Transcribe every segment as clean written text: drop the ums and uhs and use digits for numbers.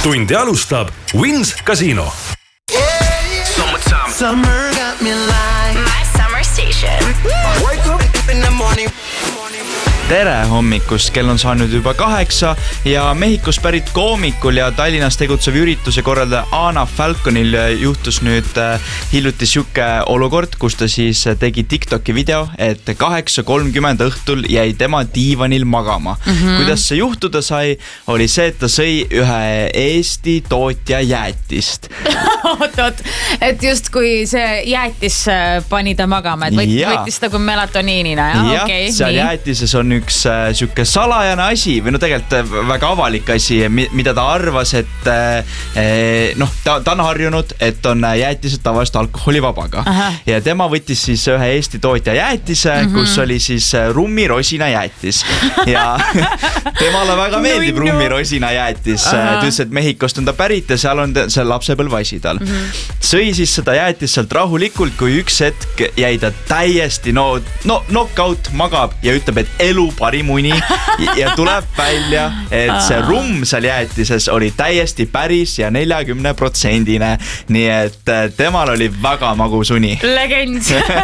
Tundi alustab Wins Casino. Summer got me like My summer station. Wake up in the morning. Tere hommikust, kell on saanud juba 8 ja Mehhikust pärit koomikul ja Tallinnas tegutsev ürituse korraldaja Anna Falconil juhtus nüüd hiljuti siuke olukord, kus ta siis tegi TikToki video, et 8:30 õhtul jäi tema diivanil magama. Kuidas see juhtuda sai, oli see, et ta sõi ühe Eesti tootja jäätist. Oot, et just kui see jäätis pani ta magama, et võttis ta kui melatoniinina. Ja, seal jäätises on üks siuke salajane asi või no tegelikult väga avalik asi, mida ta arvas, et ta on harjunud, et on jäätised tavaliselt alkoholivabaga. Ja tema võttis siis ühe Eesti tootja jäätise, kus oli siis rummirosina jäätis. Ja temale väga meeldib rummirosina jäätis. Ta ütles, et Mehhikost on ta pärit ja seal on see lapsepõlvasi tal. Sõi siis seda jäätis sealt rahulikult, kui üks hetk jäi ta täiesti knockout, magab ja ütleb, et elu parim uni ja tuleb välja, et see rumm seal jäätises oli täiesti päris ja 40%-ne, nii et temal oli väga magus uni. Legend.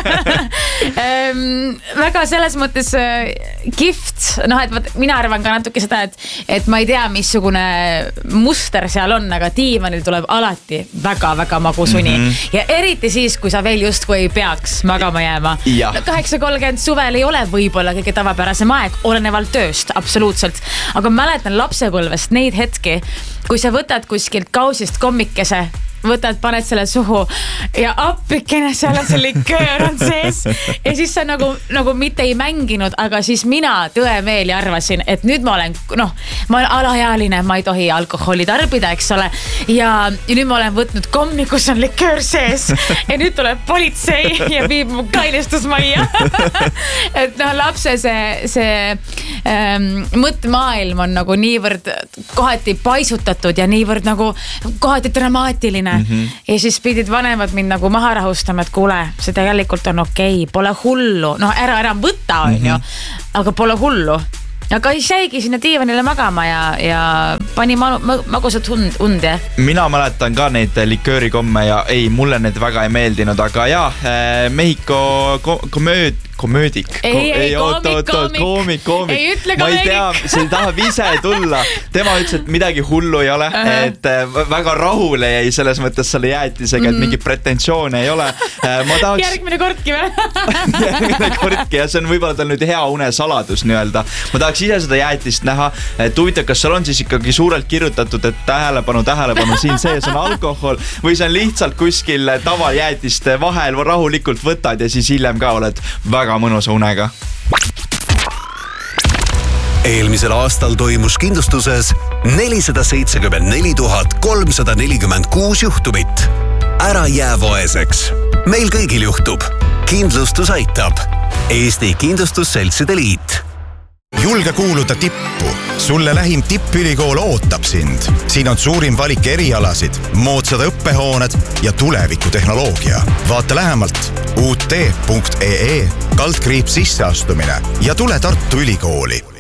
Väga selles mõttes gift, et mina arvan ka natuke seda, et ma ei tea, missugune muster seal on, aga diivanil tuleb alati väga-väga magus uni. Ja eriti siis, kui sa veel justkui ei peaks magama jääma. 8:30 suvel ei ole võib-olla kõige tavapärasem aeg, olenevalt tööst, absoluutselt. Aga mäletan lapsepõlvest neid hetki, kui sa võtad kuskilt kausist kommikese, paned selle suhu ja appikene, seal on see liköör on sees ja siis sa nagu mitte ei mänginud, aga siis mina tõemeeli arvasin, et nüüd ma olen alaealine, ma ei tohi alkoholi tarbida, eks ole, ja nüüd ma olen võtnud kommi, kus on liköör sees ja nüüd tuleb politsei ja viib mu kainestusmajja. Et lapse see mõttemaailm on nagu niivõrd kohati paisutatud ja niivõrd nagu kohati dramaatiline. Ja siis pidid vanemad mind nagu maha rahustama, et kuule, see tegelikult on okei, pole hullu, ära võtta on ju, aga pole hullu. Aga siis jäigi sinna diivanile magama ja pani magusat und. Mina mäletan ka neid liköörikomme ja ei, mulle need väga ei meeldinud, aga Mehhiko komöödik. Koomik. Ei ütle ma ei tea, see tahab ise tulla. Tema ütles, et midagi hullu ei ole, et väga rahule jäi selles mõttes selle jäätisega, et mingi pretensioone ei ole. Järgmine kordki või? Järgmine kordki ja see on võib-olla tal nüüd hea une saladus nii-öelda. Ma tahaks ise seda jäätist näha, et huvitav, kas seal on siis ikkagi suurelt kirjutatud, et tähelepanu, siin sees on alkohol või see on lihtsalt kuskil tavajäätiste vahel rahulikult võtad ja siis hiljem ka oled väga mõnusa unega. Eelmisel aastal toimus kindlustuses 474 346 juhtumit. Ära jää vaeseks. Meil kõigil juhtub. Kindlustus aitab. Eesti Kindlustusseltside Liit. Julge kuuluda tippu. Sulle lähim tippülikool ootab sind. Siin on suurim valik erialasid, moodsad õppehooned ja tulevikutehnoloogia. Vaata lähemalt ut.ee/sisseastumine ja tule Tartu Ülikooli.